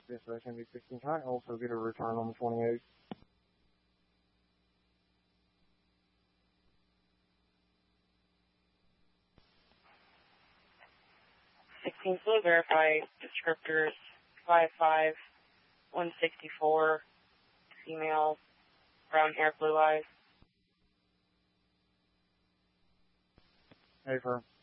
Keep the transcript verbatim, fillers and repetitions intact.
Yes, sir. It's going to be sixteen tonight. Also get a return on the twenty-eighth. sixteen Flu, verify descriptors five five, one sixty-four, female, brown hair, blue eyes. Hey, firm.